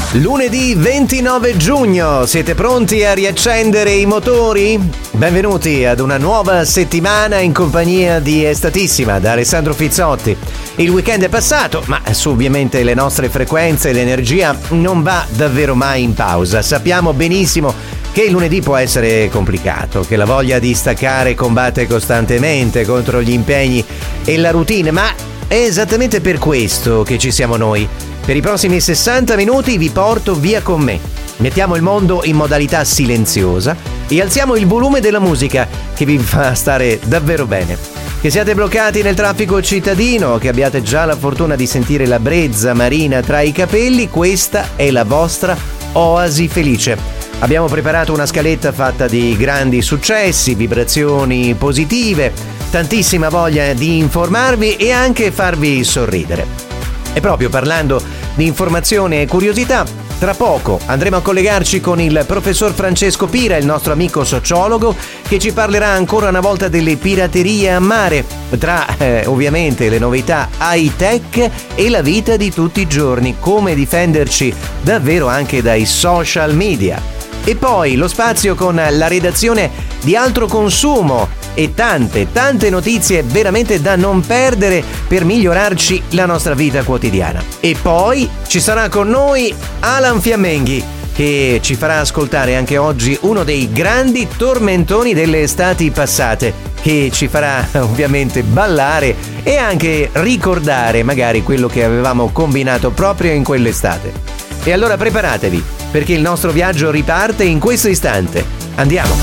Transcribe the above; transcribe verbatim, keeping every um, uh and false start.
Lunedì ventinove giugno, siete pronti a riaccendere i motori? Benvenuti ad una nuova settimana in compagnia di Estatissima da Alessandro Fizzotti. Il weekend è passato, ma su ovviamente le nostre frequenze l'energia non va davvero mai in pausa. Sappiamo benissimo che il lunedì può essere complicato, che la voglia di staccare combatte costantemente contro gli impegni e la routine, ma è esattamente per questo che ci siamo noi. Per i prossimi sessanta minuti vi porto via con me. Mettiamo il mondo in modalità silenziosa e alziamo il volume della musica che vi fa stare davvero bene. Che siate bloccati nel traffico cittadino, che abbiate già la fortuna di sentire la brezza marina tra i capelli, questa è la vostra oasi felice. Abbiamo preparato una scaletta fatta di grandi successi, vibrazioni positive, tantissima voglia di informarvi e anche farvi sorridere. E proprio parlando di informazione e curiosità, tra poco andremo a collegarci con il professor Francesco Pira, il nostro amico sociologo, che ci parlerà ancora una volta delle piraterie a mare, tra eh, ovviamente le novità high-tech e la vita di tutti i giorni, come difenderci davvero anche dai social media. E poi lo spazio con la redazione di Altro Consumo e tante, tante notizie veramente da non perdere per migliorarci la nostra vita quotidiana. E poi ci sarà con noi Alan Fiammenghi, che ci farà ascoltare anche oggi uno dei grandi tormentoni delle estati passate, che ci farà ovviamente ballare e anche ricordare magari quello che avevamo combinato proprio in quell'estate. E allora preparatevi, perché il nostro viaggio riparte in questo istante. Andiamo!